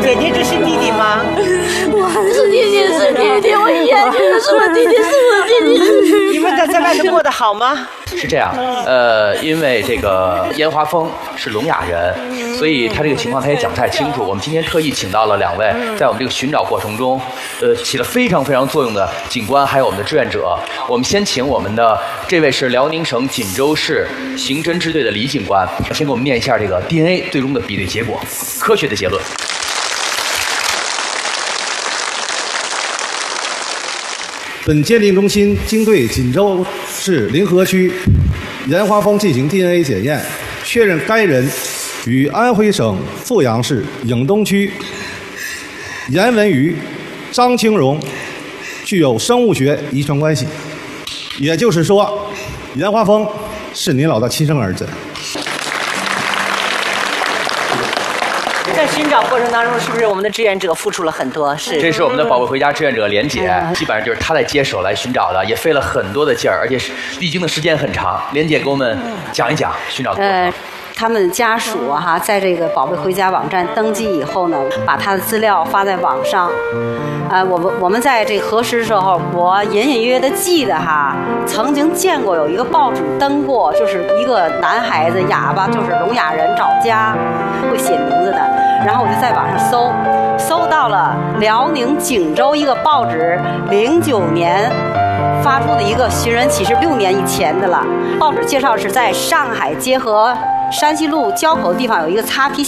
姐姐，这是弟弟吗？ 我是弟弟，是弟弟，我眼睛是我弟弟，是我弟弟。 你们在外头过得好吗？ 是这样，因为这个燕华峰是聋哑人，所以他这个情况他也讲不太清楚。我们今天特意请到了2位，在我们这个寻找过程中，起了非常非常作用的警官，还有我们的志愿者。我们先请我们的这位是辽宁省锦州市刑侦支队的李警官，先给我们念一下这个 DNA 最终的比对结果，科学的结论。 本鉴定中心经对锦州市临河区严华峰进行 DNA 检验，确认该人与安徽省阜阳市颍东区严文瑜、张清荣具有生物学遗传关系，也就是说，严华峰是您老大亲生儿子。 在寻找过程当中，是不是我们的志愿者付出了很多？是， 这是我们的宝贝回家志愿者连姐，基本上就是她在接手来寻找的，也费了很多的劲儿，而且是历经的时间很长。连姐给我们讲一讲寻找的过程。 他们家属在这个宝贝回家网站登记以后呢，把他的资料发在网上。我们在这个核实的时候，我隐隐约约的记得曾经见过有一个报纸登过，就是一个男孩子哑巴，就是聋哑人找家，会写名字的。然后我就在网上搜到了辽宁锦州一个报纸09年发出的一个寻人启事，6年以前的了。报纸介绍是在上海结合山西路交口的地方有一个擦皮